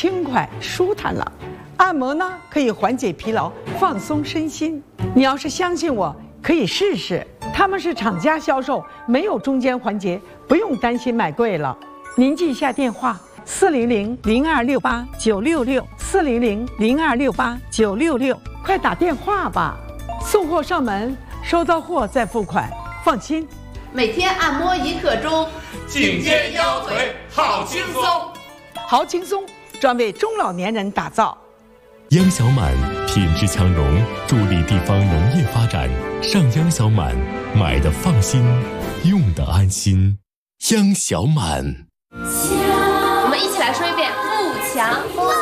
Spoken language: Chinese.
轻快舒坦了。按摩呢，可以缓解疲劳，放松身心。你要是相信我，可以试试。他们是厂家销售，没有中间环节，不用担心买贵了。您记一下电话：400-0268-966，400-0268-966，快打电话吧。送货上门，收到货再付款，放心。 每天按摩1刻钟， 颈肩腰腿好轻松， 好轻松，专为中老年人打造。 央小满品质强农，助力地方农业发展。上央小满，买的放心，用的安心。央小满。 我们一起来说一遍：富强。